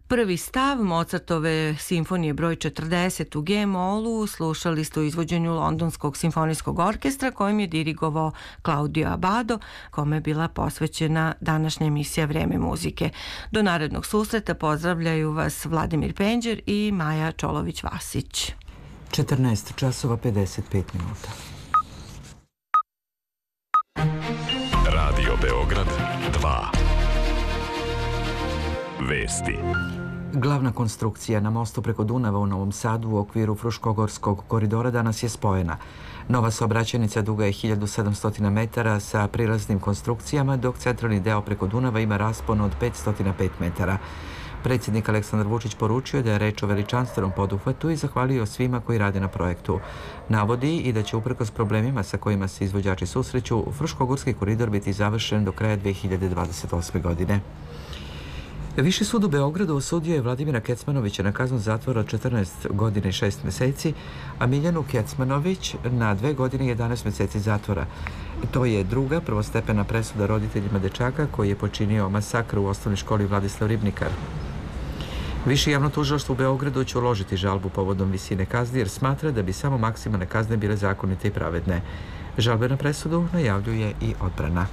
Prvi stav Mozartove simfonije broj 40 u G-molu slušali ste u izvođenju Londonskog simfonijskog orkestra kojim je dirigovao Claudio Abbado, kome je bila posvećena današnja emisija Vreme muzike. Do narednog susreta pozdravljaju vas Vladimir Penđer i Maja Čolović-Vasić. 14 časova 55 minuta. Radio Beograd 2. Vesti. Glavna konstrukcija na mostu preko Dunava u Novom Sadu u okviru Fruškogorskog koridora danas je spojena. Nova saobraćajnica duga je 1700 metara sa prilaznim konstrukcijama, dok centralni deo preko Dunava ima raspon od 505 metara. Predsjednik Aleksandar Vučić poručio da je reč o veličanstvenom poduhvatu i zahvalio svima koji rade na projektu. Navodi i da će uprkos problemima sa kojima se izvođači susreću, Fruškogorski koridor biti završen do kraja 2028. godine. Viši sud u Beogradu osudio je Vladimira Kecmanovića na kaznu zatvora od 14 godina i 6 meseci, a Miljanu Kecmanović na 2 godine i 11 meseci zatvora. To je druga prvostepena presuda roditeljima dečaka koji je počinio masakr u osnovnoj školi Vladislav Ribnikar. Viši javno tužilaštvo u Beogradu će uložiti žalbu povodom visine kazni jer smatra da bi samo maksimalne kazne bile zakonite i pravedne. Žalbe na presudu najavljuje i odbrana.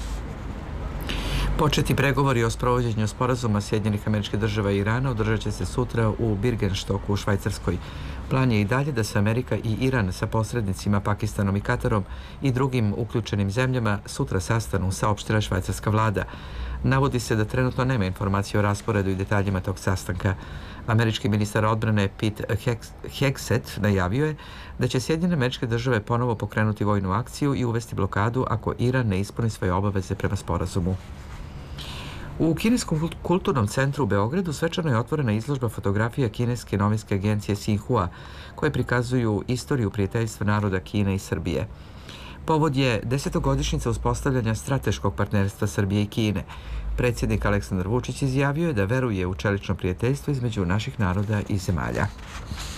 Početi pregovori o sprovođenju sporazuma Sjedinjenih Američkih Država i Irana održat će se sutra u Birgenstoku u Švajcarskoj. Plan je i dalje da se Amerika i Iran sa posrednicima Pakistanom i Katarom i drugim uključenim zemljama sutra sastanu, saopštila švajcarska vlada. Navodi se da trenutno nema informacije o rasporedu i detaljima tog sastanka. Američki ministar odbrane Pete Hegseth najavio je da će Sjedinjene Američke Države ponovo pokrenuti vojnu akciju i uvesti blokadu ako Iran ne ispuni svoje obaveze prema sporazumu. U Kineskom kulturnom centru u Beogradu svečano je otvorena izložba fotografija kineske novinske agencije Xinhua koje prikazuju istoriju prijateljstva naroda Kine i Srbije. Povod je 10-godišnjica uspostavljanja strateškog partnerstva Srbije i Kine. Predsjednik Aleksandar Vučić izjavio je da veruje u čelično prijateljstvo između naših naroda i zemalja.